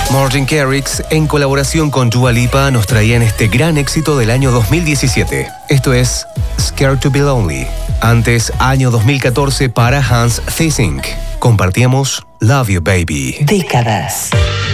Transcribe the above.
Martin Garrix, en colaboración con Dua Lipa, nos traían este gran éxito del año 2017. Esto es Scared to be Lonely. Antes, año 2014 para Hans Theessink. Compartíamos Love You Baby. Décadas.